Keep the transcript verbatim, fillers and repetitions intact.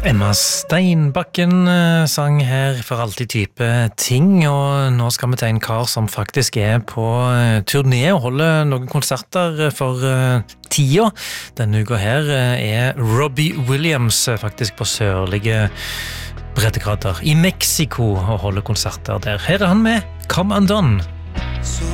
Emma Steinbakken sang her for alltid type ting, og nå skal vi til en kar som faktisk er på turné og holder noen konserter for tida. Denne uka her er Robbie Williams faktisk på sørlige breddegrader i Mexico og holder konserter der. Her er han med Come Undone. So